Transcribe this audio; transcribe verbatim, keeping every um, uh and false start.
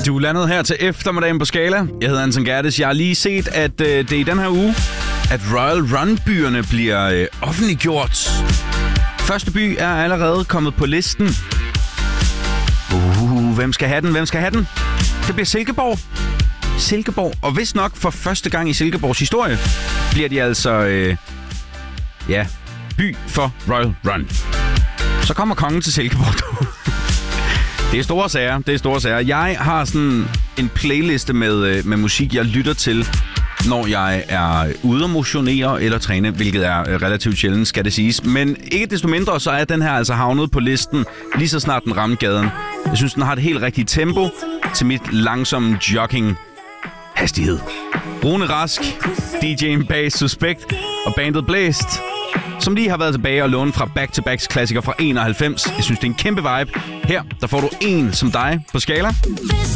Du er landet her til eftermiddagen på Skala. Jeg hedder Anton Gerdes. Jeg har lige set, at øh, det er i den her uge, at Royal Run-byerne bliver øh, offentliggjort. Første by er allerede kommet på listen. Uh, hvem skal have den? Hvem skal have den? Det bliver Silkeborg. Silkeborg. Og hvis nok for første gang i Silkeborgs historie, bliver de altså, øh, ja, by for Royal Run. Så kommer kongen til Silkeborg. Det er store sager, det er store sager. Jeg har sådan en playliste med, med musik, jeg lytter til, når jeg er ude at motionere eller træne, hvilket er relativt sjældent, skal det siges. Men ikke desto mindre, så er den her altså havnet på listen, lige så snart den rammer gaden. Jeg synes, den har et helt rigtigt tempo til mit langsomme jogging hastighed. Rune Rask, D J'en bag Suspekt og bandet Blæst, som lige har været tilbage og lånt fra Back to Backs klassiker fra enoghalvfems. Jeg synes, det er en kæmpe vibe. Her, der får du en som dig på Skala.